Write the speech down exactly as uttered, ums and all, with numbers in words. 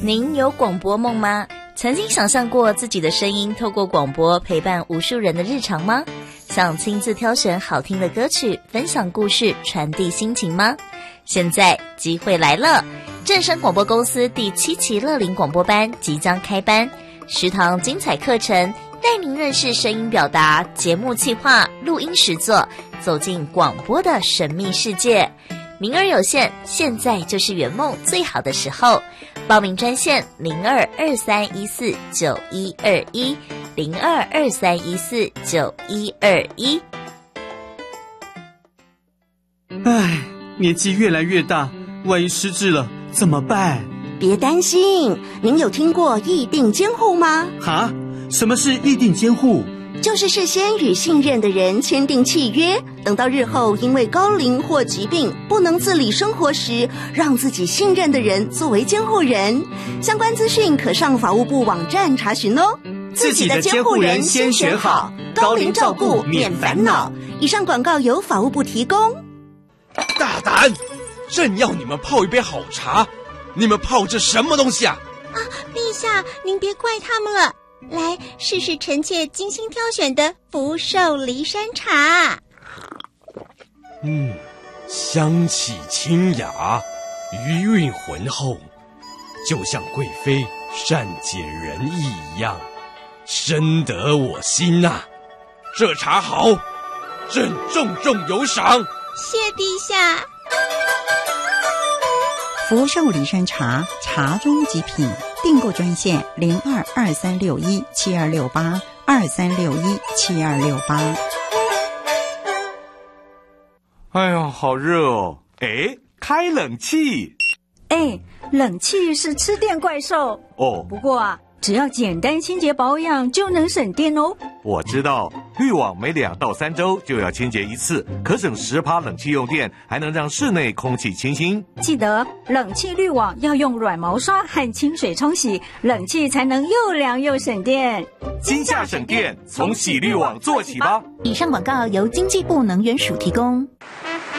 您有广播梦吗？曾经想象过自己的声音透过广播陪伴无数人的日常吗？想亲自挑选好听的歌曲，分享故事，传递心情吗？现在机会来了，正声广播公司第七期乐龄广播班即将开班，十堂精彩课程带您认识声音表达、节目企划、录音实作，走进广播的神秘世界。名额有限，现在就是圆梦最好的时候。报名专线零二二三一四九一二一零二二三一四九一二一。 唉，年纪越来越大，万一失智了怎么办？ 别担心，您有听过议定监护吗？ 哈？什么是议定监护？ 就是事先与信任的人签订契约，等到日后因为高龄或疾病不能自理生活时，让自己信任的人作为监护人。相关资讯可上法务部网站查询哦。 自己的监护人先选好，高龄照顾免烦恼。 以上广告由法务部提供。 大胆！朕要你们泡一杯好茶，你们泡这什么东西啊？ 啊，陛下，您别怪他们了。来试试臣妾精心挑选的福寿梨山茶。 嗯，香气清雅，余韵浑厚，就像贵妃善解人意一样，深得我心啊！这茶好，朕重重有赏。 谢陛下。 福寿梨山茶，茶中极品。订购专线零二二三六一七二六八二三六一七二六八。 哎呦，好热哦！哎，开冷气。 哎，冷气是吃电怪兽哦。 不过啊，只要简单清洁保养就能省电哦。 我知道，滤网每两到三周就要清洁一次，可省十趴冷气用电，还能让室内空气清新。 记得冷气滤网要用软毛刷和清水冲洗，冷气才能又凉又省电。 今夏省电，从洗滤网做起吧。 以上广告由经济部能源署提供。